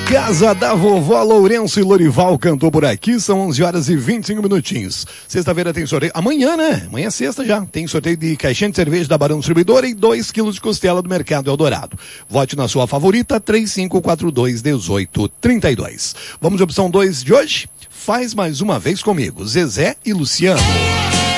Casa da Vovó Lourenço e Lorival cantou por aqui, são 11 horas e 25 minutinhos. Sexta-feira tem sorteio, amanhã, né? Amanhã é sexta já, tem sorteio de caixinha de cerveja da Barão Distribuidora e 2 quilos de costela do Mercado Eldorado. Vote na sua favorita, 3542-1832. Vamos de opção 2 de hoje? Faz mais uma vez comigo, Zezé e Luciano.